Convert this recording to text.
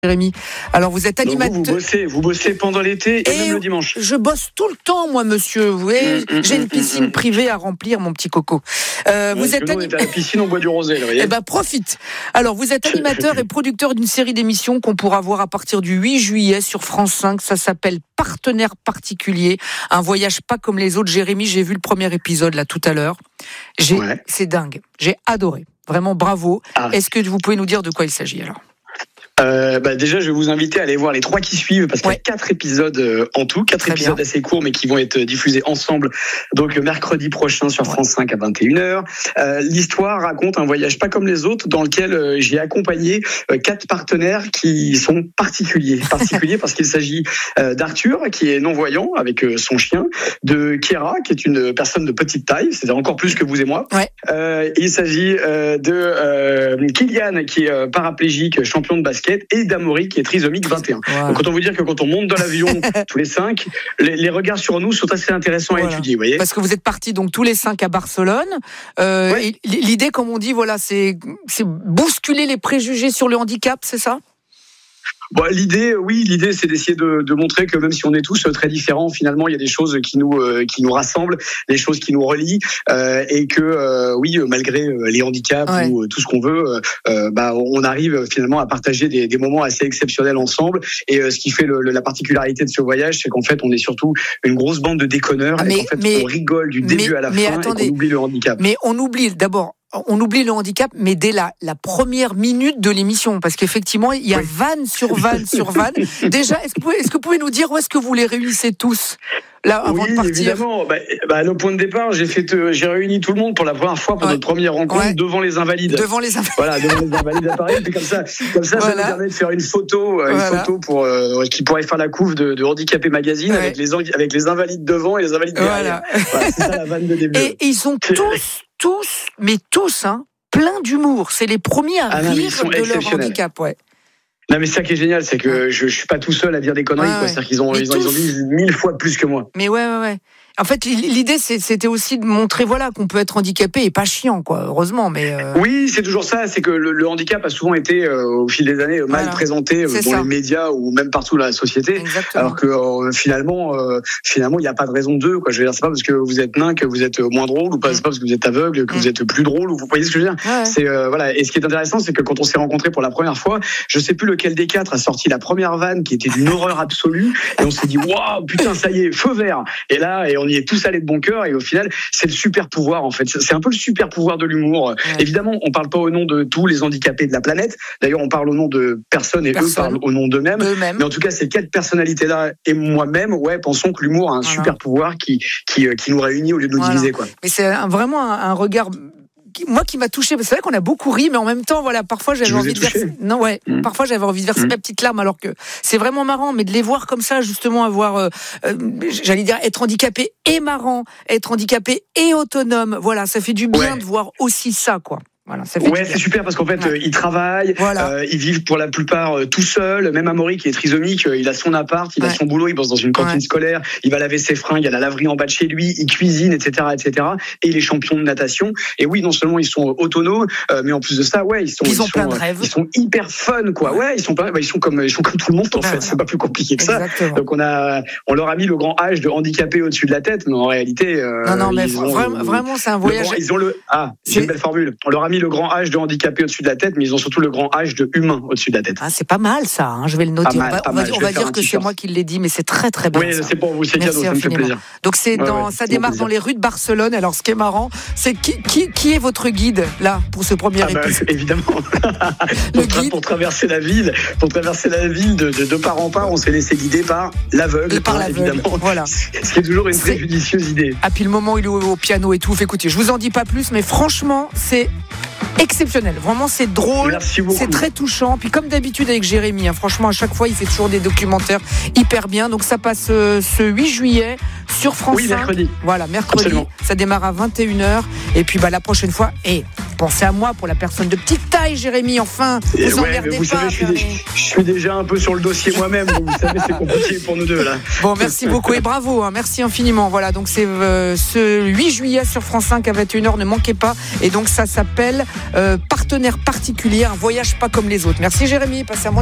Jérémy. Alors vous êtes animateur. Vous bossez pendant l'été et même le dimanche. Je bosse tout le temps, moi, monsieur. Vous voyez, j'ai une piscine privée à remplir, mon petit coco. Vous êtes à la piscine, on boit du rosé, là, vous voyez. Eh ben, profite. Alors, vous êtes animateur et producteur d'une série d'émissions qu'on pourra voir à partir du 8 juillet sur France 5. Ça s'appelle Partenaire particulier. Un voyage pas comme les autres. Jérémy, j'ai vu le premier épisode là tout à l'heure. C'est dingue. J'ai adoré. Vraiment bravo. Est-ce que vous pouvez nous dire de quoi il s'agit alors? Déjà, je vais vous inviter à aller voir les 3 qui suivent parce qu'il y a 4 épisodes en tout, 4 épisodes assez courts mais qui vont être diffusés ensemble. Donc mercredi prochain sur France 5 à 21h. L'histoire raconte un voyage pas comme les autres dans lequel j'ai accompagné 4 partenaires qui sont particuliers parce qu'il s'agit d'Arthur qui est non-voyant avec son chien, de Kéra qui est une personne de petite taille, c'est-à-dire encore plus que vous et moi. Il s'agit de Kylian qui est paraplégique, champion de basket, et d'Amaury qui est trisomique 21. Donc autant vous dire que quand on monte dans l'avion tous les 5, les regards sur nous sont assez intéressants à étudier, vous voyez. Parce que vous êtes partis donc tous les 5 à Barcelone. Et l'idée, comme on dit, voilà, c'est bousculer les préjugés sur le handicap, c'est ça? L'idée, c'est d'essayer de montrer que même si on est tous très différents, finalement, il y a des choses qui nous rassemblent, des choses qui nous relient, et que, malgré les handicaps ou tout ce qu'on veut, on arrive finalement à partager des moments assez exceptionnels ensemble. Et ce qui fait la particularité de ce voyage, c'est qu'en fait, on est surtout une grosse bande de déconneurs, et qu'en fait, on rigole du début à la fin, et qu'on oublie le handicap. Mais on oublie d'abord. On oublie le handicap, mais dès la première minute de l'émission, parce qu'effectivement, il y a vanne sur vanne sur vanne. Déjà, est-ce que vous pouvez nous dire où est-ce que vous les réunissez tous là avant de partir? Évidemment. Le point de départ, j'ai réuni tout le monde pour la première fois pour notre première rencontre devant les Invalides. Devant les Invalides. Voilà, devant les Invalides à Paris. Puis comme ça nous permet de faire une photo pour qui pourrait faire la couve de Handicapé Magazine avec les Invalides devant et les Invalides derrière. Voilà, c'est ça la vanne de début. Et ils sont tous, plein d'humour. C'est les premiers à rire de leur handicap, Non, mais ça qui est génial, c'est que je suis pas tout seul à dire des conneries, C'est-à-dire qu'ils ont dit 1000 fois plus que moi. Mais ouais. En fait, l'idée, c'était aussi de montrer, qu'on peut être handicapé et pas chiant, heureusement, mais... Oui, c'est toujours ça, c'est que le handicap a souvent été, au fil des années, mal présenté dans les médias ou même partout dans la société. Exactement. Alors que finalement, il n'y a pas de raison d'eux, quoi. Je veux dire, c'est pas parce que vous êtes nain que vous êtes moins drôle, ou pas, c'est pas parce que vous êtes aveugle que vous êtes plus drôle, ou vous voyez ce que je veux dire. C'est, Et ce qui est intéressant, c'est que quand on s'est rencontrés pour la première fois, je sais plus lequel des 4 a sorti la première vanne qui était d'une horreur absolue, et on s'est dit, waouh, putain, ça y est, feu vert. Et là, on y est tous allés de bon cœur, et au final, c'est le super pouvoir, en fait. C'est un peu le super pouvoir de l'humour. Évidemment, on parle pas au nom de tous les handicapés de la planète. D'ailleurs, on parle au nom de personnes, et eux parlent au nom d'eux-mêmes. Mais en tout cas, ces 4 personnalités-là et moi-même, pensons que l'humour a un super pouvoir qui nous réunit au lieu de nous diviser, quoi. Mais c'est vraiment un regard... Moi qui m'a touché, c'est vrai qu'on a beaucoup ri, mais en même temps, parfois j'avais envie de verser. Parfois j'avais envie de verser ma petite larme, alors que c'est vraiment marrant, mais de les voir comme ça, justement, avoir, j'allais dire, être handicapé et marrant, être handicapé et autonome. Voilà, ça fait du bien de voir aussi ça, quoi. Voilà, ça fait c'est super parce qu'en fait, ils travaillent, ils vivent pour la plupart tout seuls. Même Amaury qui est trisomique, il a son appart, il a son boulot, il bosse dans une cantine scolaire, il va laver ses fringues, il y a la laverie en bas de chez lui, il cuisine, etc. Et il est champion de natation. Et oui, non seulement ils sont autonomes, mais en plus de ça, ils ont plein de rêves. Ils sont hyper fun, quoi. Ils sont comme tout le monde, en fait. C'est pas plus compliqué que ça. Exactement. Donc on leur a mis le grand H de handicapé au-dessus de la tête, mais en réalité, vraiment, c'est un voyage. J'ai une belle formule. On leur a mis le grand H de handicapé au-dessus de la tête, mais ils ont surtout le grand H de humain au-dessus de la tête. C'est pas mal ça, je vais le noter. On va dire que c'est moi qui l'ai dit, mais c'est très très bien. Oui, c'est pour vous, c'est cadeau, ça me fait plaisir. Donc ça démarre dans les rues de Barcelone. Alors ce qui est marrant, c'est qui est votre guide là pour ce premier épisode? Évidemment. Pour traverser la ville, de part en part, on s'est laissé guider par l'aveugle. Évidemment. Voilà. Ce qui est toujours une très judicieuse idée. Puis le moment où il est au piano et tout, écoutez, je vous en dis pas plus, mais franchement, c'est exceptionnel, vraiment c'est drôle, c'est très touchant. Puis comme d'habitude avec Jérémy, franchement à chaque fois il fait toujours des documentaires hyper bien. Donc ça passe ce 8 juillet sur France 5. Mercredi. Voilà, mercredi. Absolument. Ça démarre à 21h. Et puis la prochaine fois, pensez à moi pour la personne de petite taille, Jérémy, enfin, vous emmerdez pas. Savez, je suis déjà un peu sur le dossier moi-même, donc vous savez c'est compliqué pour nous deux là. Bon, merci beaucoup et bravo, merci infiniment. Voilà, donc c'est ce 8 juillet sur France 5 à 21h, ne manquez pas. Et donc ça s'appelle Partenaire particulier, un voyage pas comme les autres. Merci Jérémy, passez un bon